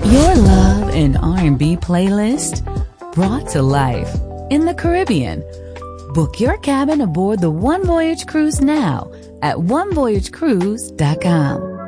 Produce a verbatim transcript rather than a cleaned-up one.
Your love and R and B playlist brought to life in the Caribbean. Book your cabin aboard the One Voyage Cruise now at one voyage cruise dot com.